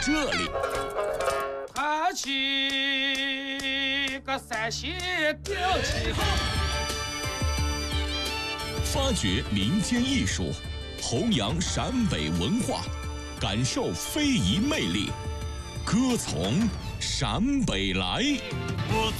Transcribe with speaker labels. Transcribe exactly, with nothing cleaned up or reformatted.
Speaker 1: 这里。
Speaker 2: 抬起个三线吊起，
Speaker 1: 发掘民间艺术，弘扬陕北文化，感受非遗魅力，歌从陕北来。